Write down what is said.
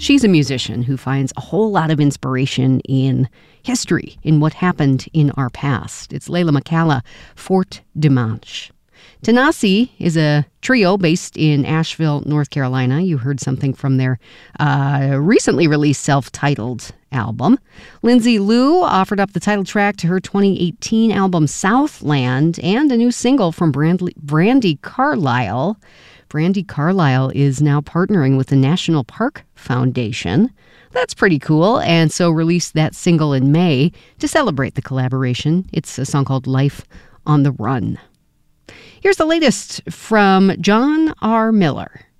She's a musician who finds a whole lot of inspiration in history, in what happened in our past. It's Layla McCalla, Fort Dimanche. Tanasi is a trio based in Asheville, North Carolina. You heard something from their recently released self-titled album. Lindsay Lou offered up the title track to her 2018 album Southland and a new single from Brandi Carlile. Brandi Carlile is now partnering with the National Park Foundation. That's pretty cool, and so released that single in May to celebrate the collaboration. It's a song called Life on the Run. Here's the latest from John R. Miller.